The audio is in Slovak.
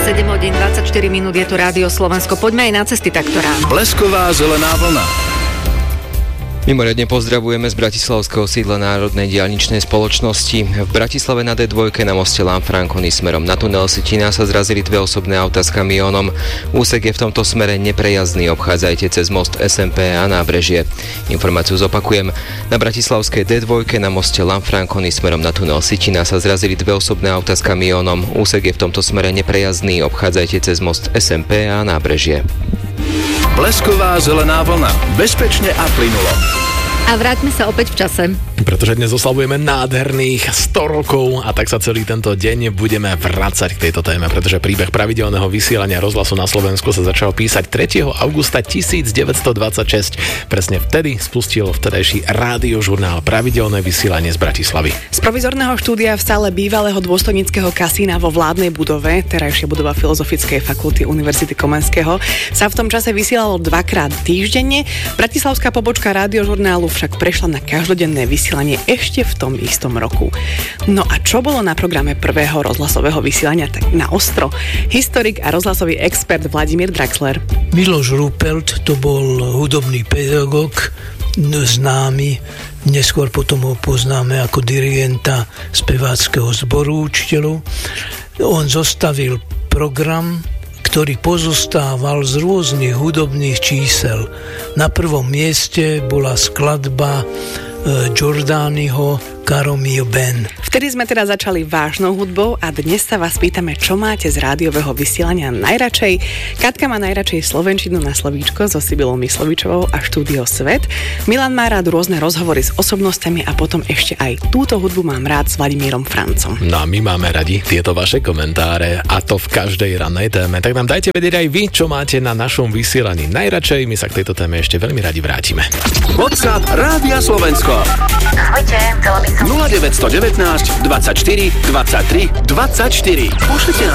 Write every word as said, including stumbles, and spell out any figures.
sedem hodín dvadsaťštyri minút, je tu Rádio Slovensko. Poďme aj na cesty takto ráno. Blesková zelená vlna. Mimoriadne pozdravujeme z bratislavského sídla Národnej diaľničnej spoločnosti. V Bratislave na dé dva na moste Lanfranconi smerom na tunel Sitina sa zrazili dve osobné autá s kamiónom. Úsek je v tomto smere neprejazdný, obchádzajte cez most es em pé a Nábrežie. Informáciu zopakujem. Na bratislavskej dé dva na moste Lanfranconi smerom na tunel Sitina sa zrazili dve osobné autá s kamiónom. Úsek je v tomto smere neprejazdný, obchádzajte cez most es em pé a Nábrežie. Blesková zelená vlna. Bezpečne a plynulo. A vráťme sa opäť v čase. Pretože dnes oslavujeme nádherných sto rokov a tak sa celý tento deň budeme vracať k tejto téme, pretože príbeh pravidelného vysielania rozhlasu na Slovensku sa začal písať tretieho augusta devätnásťstodvadsaťšesť. Presne vtedy spustil vtedajší rádiožurnál Pravidelné vysielanie z Bratislavy. Z provizorného štúdia v sále bývalého dôstojníckeho kasína vo vládnej budove, terajšia budova Filozofickej fakulty Univerzity Komenského, sa v tom čase vysielalo dvakrát týždenne. Bratislavská pobočka rádiožurnálu však prešla na každodenné vysielanie ešte v tom istom roku. No a čo bolo na programe prvého rozhlasového vysielania tak na ostro? Historik a rozhlasový expert Vladimír Draxler. Miloš Rupelt, to bol hudobný pedagóg, známy, neskôr potom ho poznáme ako dirigenta speváckeho zboru učiteľov. On zostavil program, ktorý pozostával z rôznych hudobných čísel. Na prvom mieste bola skladba Giordaniho Caro mio ben. Vtedy sme teda začali vážnou hudbou a dnes sa vás pýtame, čo máte z rádiového vysielania najradšej. Katka má najradšej slovenčinu na slovíčko so Sibilou Myslovičovou a štúdio Svet. Milan má rád rôzne rozhovory s osobnostiami a potom ešte aj túto hudbu mám rád s Vladimírom Francom. No a my máme radi tieto vaše komentáre a to v každej rannej téme. Tak nám dajte vedieť aj vy, čo máte na našom vysielaní najradšej. My sa k tejto téme ešte veľmi radi vrátime. WhatsApp Rádia Slovensko. Ahojte, chcela by som... nula deväť jedna deväť dvadsaťštyri dvadsaťtri dvadsaťštyri. Pošlite nám